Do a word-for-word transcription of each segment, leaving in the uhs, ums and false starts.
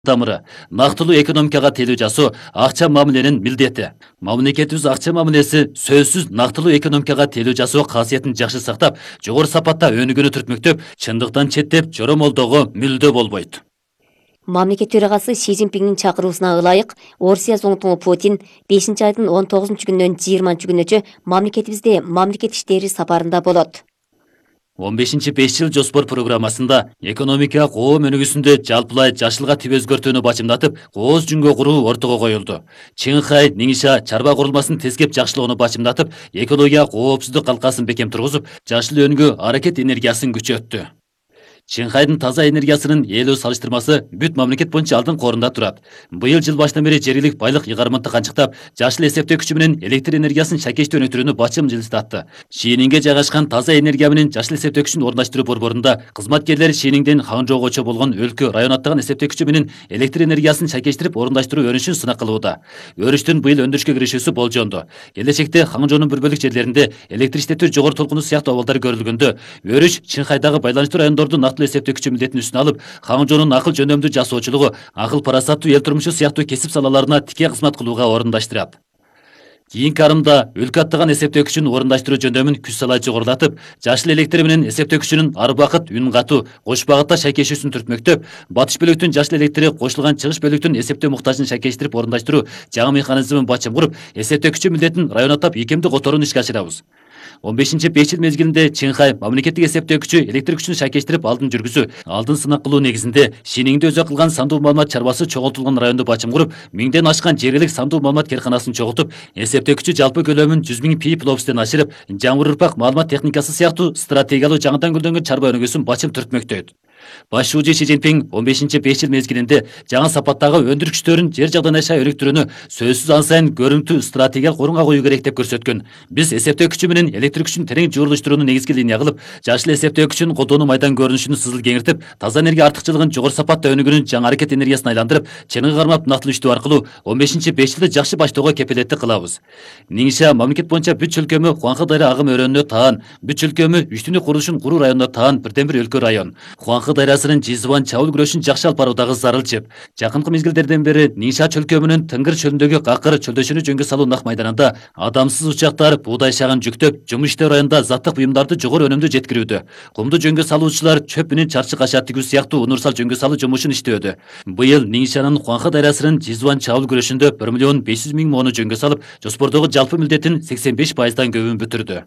тамыры. Нақтылуу экономикага телөө жасоо акча мамиленин милдети. Мамлекетибиз акча мамилеси сөзсүз нақтылуу экономикага телөө жасоо касиетин жакшы сактап, жогору сапатта өнүгүүнү түртмөктөп, чындыктан четтеп жоромолдоого мүлдө болбойт. Мамлекет төрагасы Си Цзиньпиңдин чакыруусуна ылайык, Орусия зоңтуңу Путин бешинчи айдын он тогузунчу күнүнөн жыйырманчы күнүнчө мамлекетибизде мамлекет иштери сапарында болот. он бешинчи беш жыл жоспор программасында экономика коом өнүгүүсүндө жалпылай жашылга тип өзгөртүүнү бачымдатып, кооз жүнгө куруу ортого коюлду. Чыңхай, Нingxia чарба курулмасын тескеп жакшылоону бачымдатып, экология коопсуздук калкасын бекем тургузуп, жашыл өнүгүү аракет энергиясын күчөттү. Чыңхайдын таза энергиясынын ээлөө салыштырмасы бүт мамлекет боюнча алдыңкы орунда турат. Быйыл жыл башынан бери жергилик байлык ыйгарымын канчыктап, жашыл эсептөөкүчү менен электр энергиясын шакештүү өнүктүрүүнү бачым жылыстатты. Шийнинге жайгашкан таза энергия менен жашыл эсептөөкүчүн орундаштыруу борборунда кызматкерлер Шийниңден Хаңжоогочо болгон өлкө район аттаган эсептөөкүчү менен электр энергиясын шакештирип орундаштыруу өрүшүн сынак кылууда. Өрүштүн быйыл өндүрүшкө киришүүсү болжонду. Келечекте Хаңжоонун бир бөлүк жерлеринде электр иштетүү жогору толкуну сыяктуу абалдар көрүлгөндө, өрүш Чыңхайдагы байланыштуу райондордун эсептөөкүчү милдетин үстүнө алып, Хаңжоонун акыл жөнөмдүү жасоочулугу, акыл парасаттуу эл турмушу сыяктуу кесип салаларына тике кызмат кылууга орундаштырат. Кийинки арымда өлкө аттаган эсептөөкүчүн орундаштыруу жөндөмүн күч салай жогорулатып, жашыл электр менен эсептөөкүчүнүн ар убакыт үн катуу, кош багытта шакешүүсүн түртмөктөп, батыш бөлүктүн жашыл электри кошулган чыгыш бөлүктүн эсептөө муктажын шакештирип орундаштыруу жаңы механизмин бачым куруп, эсептөөкүчү милдетин район аттап икемдүү которууну ишке ашырабыз. он бешинчи беш жыл мезгилинде Чыңхай мамлекеттик эсептөөкүчү электр күчүн шакештирип алдын жүргүзүү, алдын сынак кылуу негизинде Шийнинде өзү кылган сандуу маалымат чарбасы чогултулган районду бачым куруп, миңден ашкан жергилик сандуу маалымат керканасын чогултуп, эсептөөкүчү жалпы көлөмүн жүз миң пи плопстен ашырып, жаңы урпак маалымат техникасы сыяктуу стратегиялуу жаңыдан гүлдөнгөн чарба өнүгүүсүн бачым түртмөктөйт. Башчы Си Цзиньпиң он бешинчи беш жыл мезгилинде жаңы сапаттагы өндүрүш күчтөрүн жер жагдан аша өнүктүрүүнү сөзсүз ан сайын көрүнтүү стратегиялык орунга коюу керек деп көрсөткөн. Биз эсептөөкүчү менен электр күчүн терең жуурулуштурууну негизги линия кылып, жашыл эсептөөкүчүн колдонуу майдан көрүнүшүн сызыл кеңиртип, таза энергия артыкчылыгын жогору сапатта өнүгүүнүн жаңы аракет энергиясына айландырып, чыныгы кармап нактылуу иштөө аркылуу он бешинчи беш жылды жакшы баштоого кепилеттик кылабыз. Ningxia мамлекет боюнча бүт чөлкөмү Хуанхэ дайра агым өрөөнүнө таан, бүт чөлкөмү үчтүнүк курулушун куруу районуна таан бирден бир өлкө район. Хуанхэ дайрасынын Жизван чабыл күрөшүн жакшы алып баруудагы зарыл чеп. Жакынкы мезгилдерден бери Ningxia чөлкөмүнүн Тыңгыр чөлүндөгү какыр чөлдөшүнү жөнгө салуу нак майданында адамсыз учактар буудай шагын жүктөп, жумуш иштөө районунда заттык буюмдарды жогору өнүмдүү жеткирүүдө. Кумду жөнгө салуучулар чөп менен чарчы кашар тигүү сыяктуу универсал жөнгө салуу жумушун иштөөдө. Быйыл Ningxia'нын Хуанхэ дайрасынын Жизван чабыл күрөшүндө бир миллион беш жүз миң моону жөнгө салып, жоспордогу жалпы милдетин сексен беш пайыздан көбүн бүтүрдү.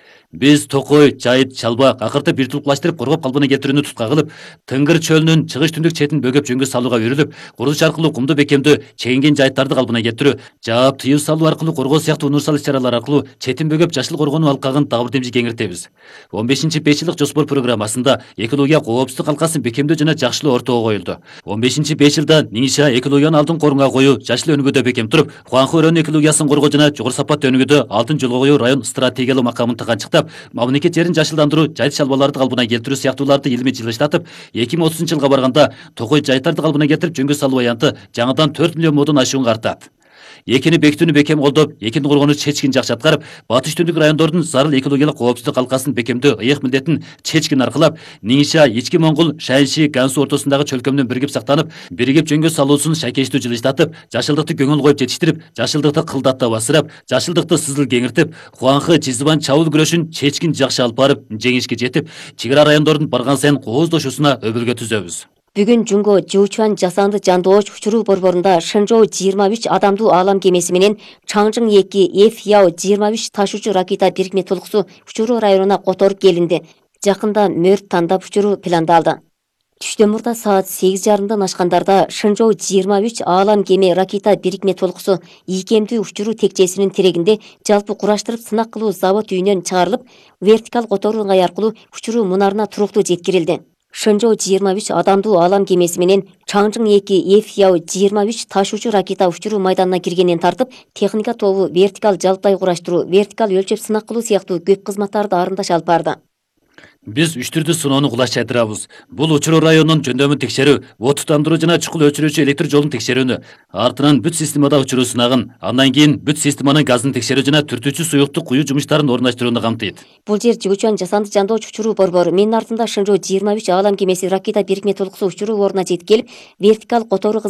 Биз Токой, Жайыт, Чалба, Какырты бир тулуклаштырып коргоп калпына келтирүүнү тутка кылып, Тыңгыр чөлүнүн чыгыш түндүк четин бөгөп жөнгө салууга үрүлүп, курулуш аркылуу кумду бекемдөө, чегинген жайыттарды калпына келтирүү, жаап тыюу салуу аркылуу коргоо сыяктуу универсал иш-чаралар аркылуу четин бөгөп жашыл коргонуу алкагын дагы бир демжи кеңиртебиз. он бешинчи беш жылдык жоспор программасында экология коопсуздук алкасын бекемдөө жана жакшылоо ортого коюлду. он бешинчи беш жылда Ningxia экологияны алдыңкы орунга коюу, жашыл өнүгүүдө бекем туруп, Хуанхэ өрөөнүн экологиясын коргоо жана жогору сапаттуу өнүгүүдө алдын жолго коюу район стратегиялык макамын канчыктап, мамлекет жерин жашылдандыруу, жайыт чалбаларды калпына келтирүү сыяктууларды илмий жылыштатып, эки миң отузунчу жылга барганда Токой жайыттарды калпына келтирип жөнгө салуу аянты жаңыдан төрт миллион модон ашууга артат. Экини бекитүүнү бекем колдоп, экини коргонуу чечкин жакшы аткарып, батыш түндүк райондордун зарыл экологиялык коопсуздук алкасын бекемдөө ыйык милдетин чечкин аркылап, Ningxia Ички Моңгол, Шайши, Гансу ортосундагы чөлкөмдүн биригип сактанып, биригип жөнгө салуусун шакештүү жылыштатып, жашылдыкты көңүл коюп жетиштирип, жашылдыкты кылдаттап асырап, жашылдыкты сызыл кеңиртип, Хуанхэ Жизван чабыл күрөшүн чечкин жакшы алып барып, жеңишке жетип, чек ара райондордун барган сайын кооздошуусуна өбөлгө түзөбүз. Бүгүн Жунго Жуучуан жасанды жандооч учуруу борборунда Шэнжоу жыйырма үч адамдуу аалам кемеси менен Чаңжың эки Эф Яо жыйырма үч ташуучу ракета бирикме толкусу учуруу районуна которуп келинди. Жакында мөрт тандап учуруу пландалды. Түштөн мурда саат сегиз жарымдан ашкандарда Шэнжоу жыйырма үч аалам кеме ракета бирикме толкусу ийкемдүү учуруу текчесинин терегинде жалпы кураштырып сынак кылуу завод үйүнөн чыгарылып, вертикал которуу ыңгай аркылуу учуруу мунарына туруктуу жеткирилди. Шэнжоу жыйырма үч адамдуу аалам кемеси менен Чаңжың эки Эф Яо жыйырма үч ташуучу ракета учуруу майданына киргенин тартып, техника тобу вертикал жалпай кураштыруу, вертикал өлчөп сынак кылуу сыяктуу көп кызматтарды арымдаш алып барды. Биз үч түрдүү сыноону кулаш чайдырабыз. Бул учуруу районунун жөндөмүн текшерүү, отуктандыруу жана чукул өчүрүүчү электр жолун текшерүүнү, артынан бүт системада учуруу сынагын, андан кийин бүт системанын газын текшерүү жана түртүүчү суюкту куюу жумуштарын орундаштырууну камтыйт. Бул жер Жигучан жасанды жандоочу учуруу борбору менин артымда Шынжоо жыйырма үч аалам кемеси ракета бирикме толукусу учуруу ордуна жетип келип, вертикаль которуу